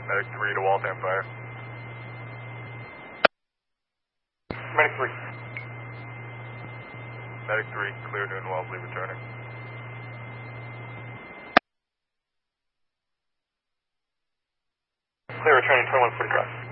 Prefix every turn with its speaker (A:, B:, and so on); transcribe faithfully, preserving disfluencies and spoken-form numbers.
A: Medic three to Waltham Fire.
B: Medic three.
A: Medic three, clear Newton Wellesley returning.
B: Clear returning twenty-one forty-five.